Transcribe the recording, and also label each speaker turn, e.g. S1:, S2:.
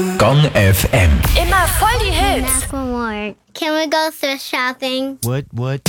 S1: Gong FM.
S2: Immer voll die Hits.
S3: Macklemore. Can we go thrift shopping?
S4: What? What?